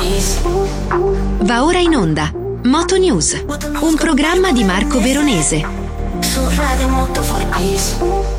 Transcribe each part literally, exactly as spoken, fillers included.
Va ora in onda Moto News, un programma di Marco Veronese. Su Radio Moto for Peace.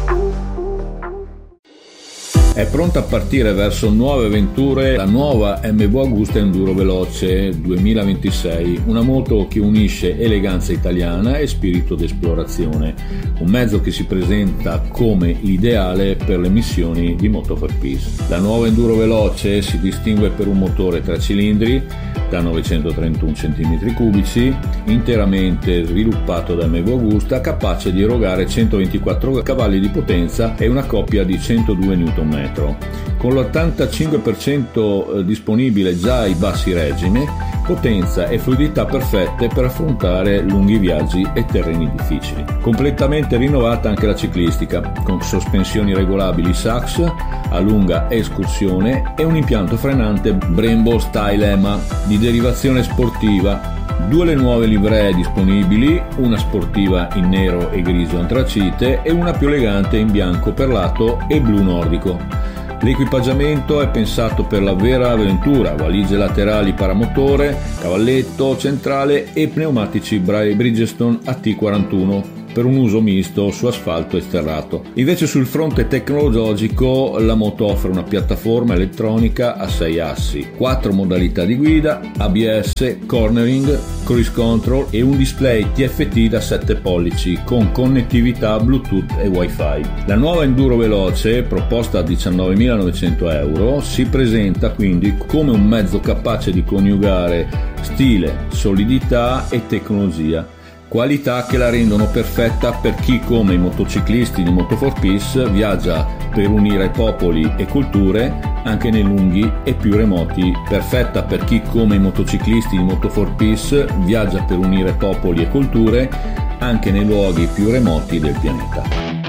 È pronta a partire verso nuove avventure la nuova M V Agusta Enduro Veloce duemilaventisei, una moto che unisce eleganza italiana e spirito d'esplorazione, un mezzo che si presenta come l'ideale per le missioni di Moto for Peace. La nuova Enduro Veloce si distingue per un motore tre cilindri da novecentotrentuno centimetri cubici, interamente sviluppato da M V Agusta, capace di erogare centoventiquattro cavalli di potenza e una coppia di centodue newton metri. Con l'ottantacinque per cento disponibile già ai bassi regime, potenza e fluidità perfette per affrontare lunghi viaggi e terreni difficili. Completamente rinnovata anche la ciclistica, con sospensioni regolabili S A X a lunga escursione e un impianto frenante Brembo Style E M A di derivazione sportiva. Due le nuove livree disponibili, una sportiva in nero e grigio antracite e una più elegante in bianco perlato e blu nordico. L'equipaggiamento è pensato per la vera avventura: valigie laterali paramotore, cavalletto centrale e pneumatici Bridgestone A T quarantuno per un uso misto su asfalto e sterrato. Invece sul fronte tecnologico la moto offre una piattaforma elettronica a sei assi, quattro modalità di guida, A B S, cornering, cruise control e un display T F T da sette pollici con connettività Bluetooth e Wi-Fi. La nuova Enduro Veloce, proposta a diciannovemilanovecento euro, si presenta quindi come un mezzo capace di coniugare stile, solidità e tecnologia. Qualità che la rendono perfetta per chi, come i motociclisti di Moto for Peace, viaggia per unire popoli e culture anche nei lunghi e più remoti. Perfetta per chi, come i motociclisti di Moto for Peace, viaggia per unire popoli e culture anche nei luoghi più remoti del pianeta.